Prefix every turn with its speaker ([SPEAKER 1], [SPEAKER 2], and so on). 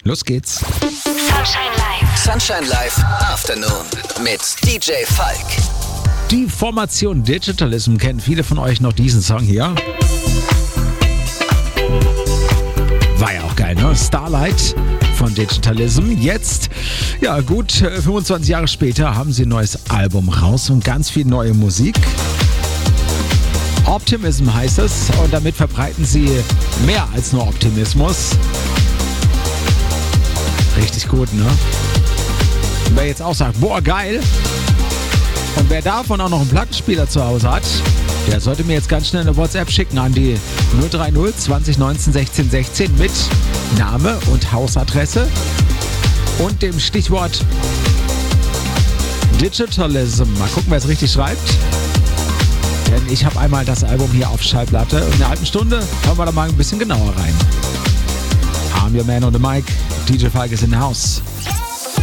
[SPEAKER 1] Los geht's.
[SPEAKER 2] Sunshine Live.
[SPEAKER 3] Sunshine Live Afternoon mit DJ Falk.
[SPEAKER 1] Die Formation Digitalism kennen viele von euch noch diesen Song hier. War ja auch geil, ne? Starlight von Digitalism. Jetzt, ja gut, 25 Jahre später haben sie ein neues Album raus und ganz viel neue Musik. Optimism heißt es und damit verbreiten sie mehr als nur Optimismus. Richtig gut, ne? Und wer jetzt auch sagt, boah, geil. Und wer davon auch noch einen Plattenspieler zu Hause hat, der sollte mir jetzt ganz schnell eine WhatsApp schicken an die 030 20 19 16 16 mit Name und Hausadresse und dem Stichwort Digitalism. Mal gucken, wer es richtig schreibt. Denn ich habe einmal das Album hier auf Schallplatte und in einer halben Stunde hören wir da mal ein bisschen genauer rein. I'm your man on the mic. DJ Falk is in the house.